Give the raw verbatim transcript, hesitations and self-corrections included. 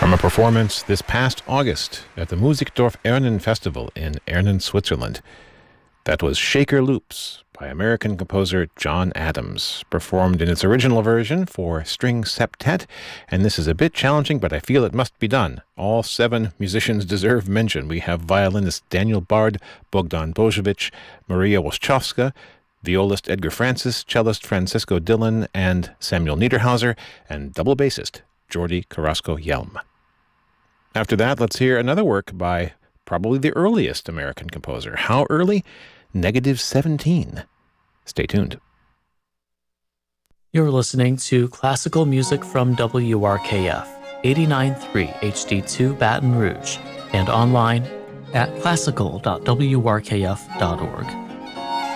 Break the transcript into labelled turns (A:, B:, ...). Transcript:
A: From a performance this past August at the Musikdorf Ernen Festival in Ernen, Switzerland. That was Shaker Loops by American composer John Adams, performed in its original version for string septet, and this is a bit challenging, but I feel it must be done. All seven musicians deserve mention. We have violinist Daniel Bard, Bogdan Bojovic, Maria Wojciechowska, violist Edgar Francis, cellist Francisco Dillon and Samuel Niederhauser, and double bassist Jordi Carrasco-Yelm. After that, let's hear another work by probably the earliest American composer. How early? Negative seventeen. Stay tuned.
B: You're listening to classical music from W R K F, eighty-nine point three H D two Baton Rouge, and online at classical dot w r k f dot org.